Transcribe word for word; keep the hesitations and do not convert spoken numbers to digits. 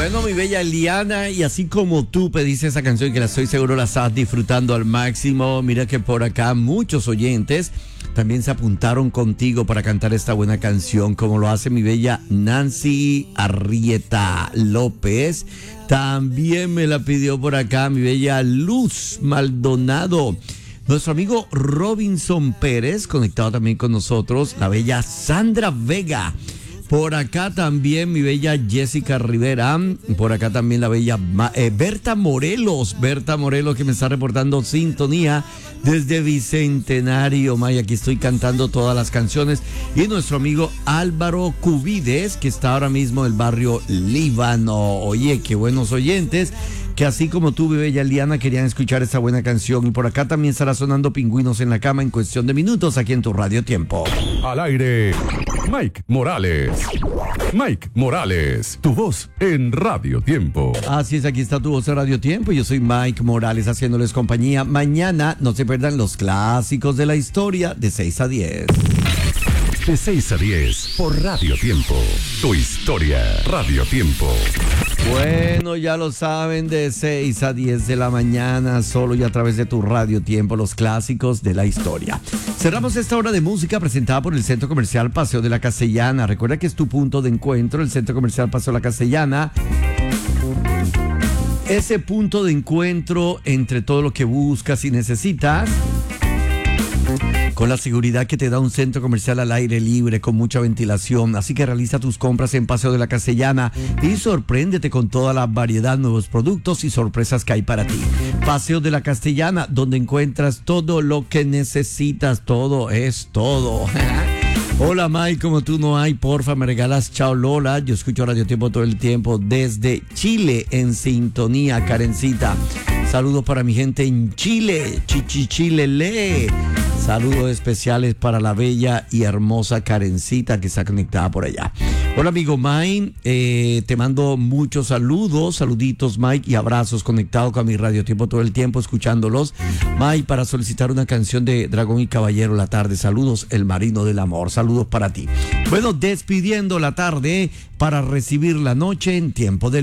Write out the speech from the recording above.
Bueno, mi bella Eliana, y así como tú pediste esa canción que la estoy seguro la estás disfrutando al máximo, mira que por acá muchos oyentes también se apuntaron contigo para cantar esta buena canción, como lo hace mi bella Nancy Arrieta López. También me la pidió por acá mi bella Luz Maldonado. Nuestro amigo Robinson Pérez, conectado también con nosotros. La bella Sandra Vega. Por acá también mi bella Jessica Rivera. Por acá también la bella eh, Berta Morelos. Berta Morelos, que me está reportando sintonía desde Bicentenario. May, aquí estoy cantando todas las canciones. Y nuestro amigo Álvaro Cubides, que está ahora mismo en el barrio Líbano. Oye, qué buenos oyentes, que así como tú, mi bella Liana, querían escuchar esta buena canción. Y por acá también estará sonando Pingüinos en la Cama en cuestión de minutos aquí en tu Radio Tiempo. Al aire, Mike Morales. Mike Morales, tu voz en Radio Tiempo. Así es, aquí está tu voz en Radio Tiempo. Yo soy Mike Morales haciéndoles compañía. Mañana no se pierdan los clásicos de la historia de seis a diez. De seis a diez por Radio Tiempo. Tu historia, Radio Tiempo. Bueno, ya lo saben, de seis a diez de la mañana, solo y a través de tu Radio Tiempo, los clásicos de la historia. Cerramos esta hora de música presentada por el Centro Comercial Paseo de la Castellana. Recuerda que es tu punto de encuentro, el Centro Comercial Paseo de la Castellana. Ese punto de encuentro entre todo lo que buscas y necesitas, con la seguridad que te da un centro comercial al aire libre, con mucha ventilación. Así que realiza tus compras en Paseo de la Castellana y sorpréndete con toda la variedad, nuevos productos y sorpresas que hay para ti. Paseo de la Castellana, donde encuentras todo lo que necesitas. Todo es todo. Hola, Mike, como tú no hay, porfa, me regalas Chao Lola. Yo escucho Radio Tiempo todo el tiempo desde Chile, en sintonía, Karencita. Saludos para mi gente en Chile, Chichichilele. Saludos especiales para la bella y hermosa Karencita, que está conectada por allá. Hola, amigo Mike, eh, te mando muchos saludos, saluditos, Mike, y abrazos, conectado con mi Radio Tiempo todo el tiempo, escuchándolos. Mike, para solicitar una canción de Dragón y Caballero, La Tarde. Saludos, El Marino del Amor. Saludos para ti. Bueno, despidiendo la tarde para recibir la noche en Tiempo de